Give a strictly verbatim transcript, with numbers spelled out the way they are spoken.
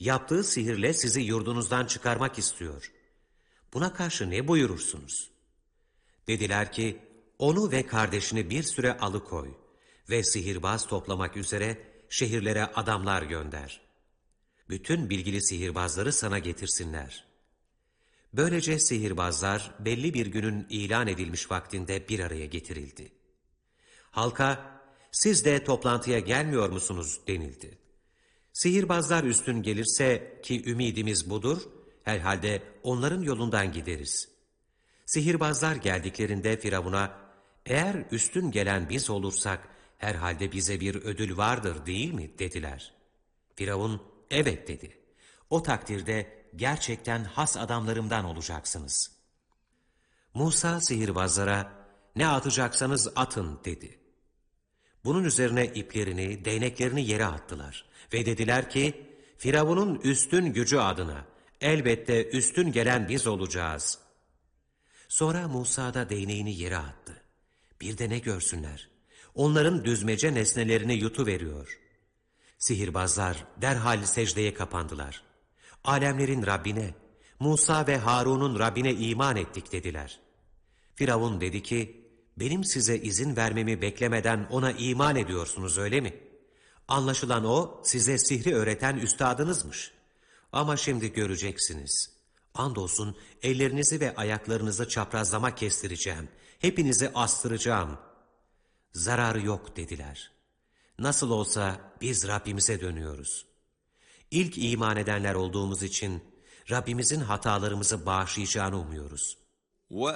Yaptığı sihirle sizi yurdunuzdan çıkarmak istiyor. Buna karşı ne buyurursunuz? Dediler ki, onu ve kardeşini bir süre alıkoy ve sihirbaz toplamak üzere şehirlere adamlar gönder. Bütün bilgili sihirbazları sana getirsinler. Böylece sihirbazlar belli bir günün ilan edilmiş vaktinde bir araya getirildi. Halka, siz de toplantıya gelmiyor musunuz denildi. Sihirbazlar üstün gelirse ki ümidimiz budur, herhalde onların yolundan gideriz. Sihirbazlar geldiklerinde Firavun'a, eğer üstün gelen biz olursak herhalde bize bir ödül vardır değil mi dediler. Firavun, evet dedi. O takdirde gerçekten has adamlarımdan olacaksınız. Musa sihirbazlara, ne atacaksanız atın dedi. Bunun üzerine iplerini, değneklerini yere attılar ve dediler ki, Firavun'un üstün gücü adına elbette üstün gelen biz olacağız. Sonra Musa da değneğini yere attı. Bir de ne görsünler? Onların düzmece nesnelerini yutuveriyor. Sihirbazlar derhal secdeye kapandılar. Alemlerin Rabbine, Musa ve Harun'un Rabbine iman ettik dediler. Firavun dedi ki, benim size izin vermemi beklemeden ona iman ediyorsunuz öyle mi? Anlaşılan o size sihri öğreten üstadınızmış. Ama şimdi göreceksiniz. Andolsun ellerinizi ve ayaklarınızı çaprazlama kestireceğim. Hepinizi astıracağım. Zararı yok dediler. Nasıl olsa biz Rabbimize dönüyoruz. İlk iman edenler olduğumuz için Rabbimizin hatalarımızı bağışlayacağını umuyoruz.